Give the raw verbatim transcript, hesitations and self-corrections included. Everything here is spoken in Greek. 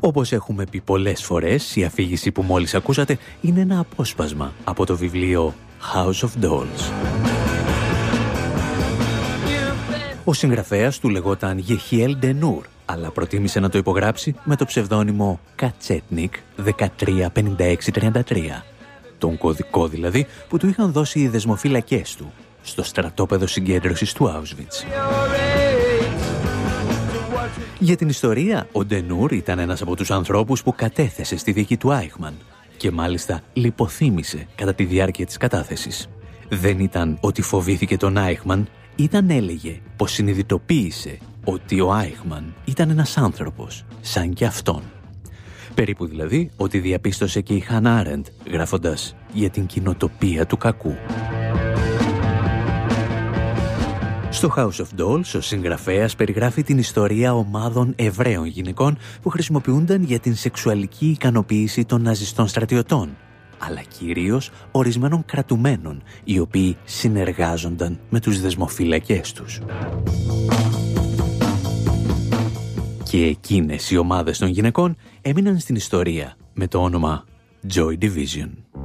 Όπως έχουμε πει πολλές φορές, η αφήγηση που μόλις ακούσατε είναι ένα απόσπασμα από το βιβλίο House of Dolls. Ο συγγραφέας του λεγόταν Γεχιέλ Ντενούρ, αλλά προτίμησε να το υπογράψει με το ψευδόνυμο Κατσέτνικ δεκατρία πενήντα έξι τριάντα τρία. Τον κωδικό δηλαδή που του είχαν δώσει οι δεσμοφύλακές του στο στρατόπεδο συγκέντρωσης του Auschwitz. Για την ιστορία, ο Ντενούρ ήταν ένας από τους ανθρώπους που κατέθεσε στη δίκη του Άιχμαν και μάλιστα λιποθύμησε κατά τη διάρκεια της κατάθεσης. Δεν ήταν ότι φοβήθηκε τον Άιχμαν, ήταν έλεγε πως συνειδητοποίησε ότι ο Άιχμαν ήταν ένας άνθρωπος σαν και αυτόν. Περίπου δηλαδή ότι διαπίστωσε και η Χάνα Άρεντ γράφοντας για την κοινοτοπία του κακού. Στο House of Dolls, ο συγγραφέας περιγράφει την ιστορία ομάδων Εβραίων γυναικών που χρησιμοποιούνταν για την σεξουαλική ικανοποίηση των ναζιστών στρατιωτών, αλλά κυρίως ορισμένων κρατουμένων, οι οποίοι συνεργάζονταν με τους δεσμοφύλακές τους. Και εκείνες οι ομάδες των γυναικών έμειναν στην ιστορία με το όνομα Joy Division.